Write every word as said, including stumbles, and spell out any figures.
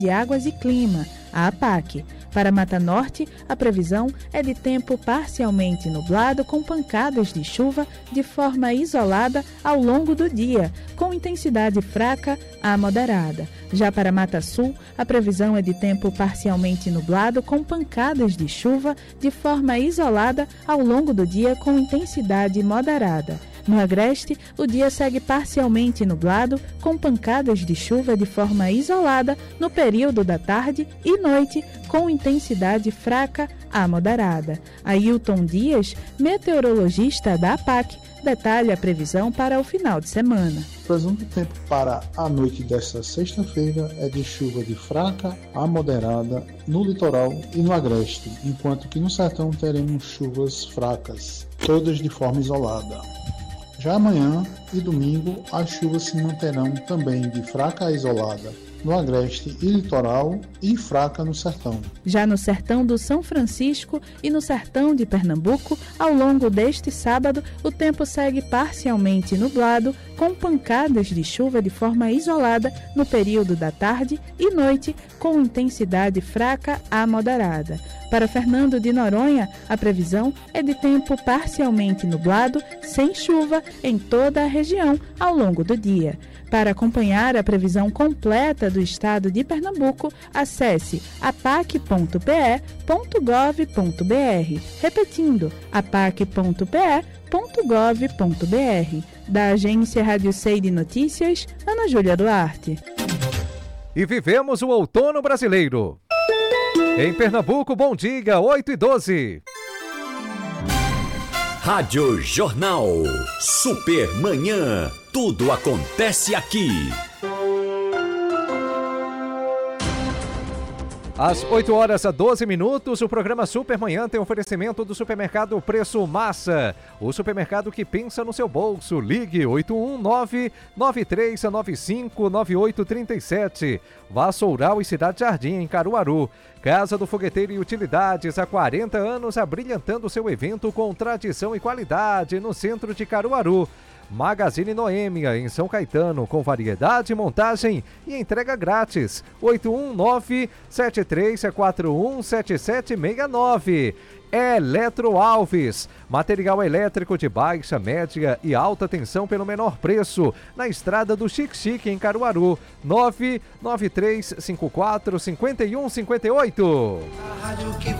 de Águas e Clima, a APAC. Para Mata Norte, a previsão é de tempo parcialmente nublado com pancadas de chuva de forma isolada ao longo do dia, com intensidade fraca a moderada. Já para Mata Sul, a previsão é de tempo parcialmente nublado com pancadas de chuva de forma isolada ao longo do dia com intensidade moderada. No Agreste, o dia segue parcialmente nublado, com pancadas de chuva de forma isolada no período da tarde e noite, com intensidade fraca a moderada. Ailton Dias, meteorologista da APAC, detalha a previsão para o final de semana. A previsão do tempo para a noite desta sexta-feira é de chuva de fraca a moderada no litoral e no Agreste, enquanto que no sertão teremos chuvas fracas, todas de forma isolada. Já amanhã e domingo, as chuvas se manterão também de fraca a isolada no Agreste e litoral e fraca no sertão. Já no sertão do São Francisco e no sertão de Pernambuco, ao longo deste sábado, o tempo segue parcialmente nublado, com pancadas de chuva de forma isolada no período da tarde e noite, com intensidade fraca a moderada. Para Fernando de Noronha, a previsão é de tempo parcialmente nublado, sem chuva, em toda a região ao longo do dia. Para acompanhar a previsão completa do estado de Pernambuco, acesse apac ponto p e ponto gov ponto b r. Repetindo, apac ponto p e ponto gov ponto b r. Da Agência Rádio C de Notícias, Ana Júlia Duarte. E vivemos o outono brasileiro. Em Pernambuco, bom dia, oito e doze. Rádio Jornal. Super Manhã. Tudo acontece aqui. Às oito horas a doze minutos, o programa Supermanhã tem oferecimento do supermercado Preço Massa. O supermercado que pensa no seu bolso. Ligue oito um nove, nove três nove cinco, nove oito três sete. Vassoural e Cidade Jardim, em Caruaru. Casa do Fogueteiro e Utilidades, há quarenta anos, abrilhantando seu evento com tradição e qualidade no centro de Caruaru. Magazine Noêmia, em São Caetano, com variedade, montagem e entrega grátis. oito um nove, sete três quatro um, sete sete seis nove. Eletro Alves, material elétrico de baixa, média e alta tensão pelo menor preço, na estrada do Chique Chique, em Caruaru. nove nove três cinco quatro cinco um cinco oito.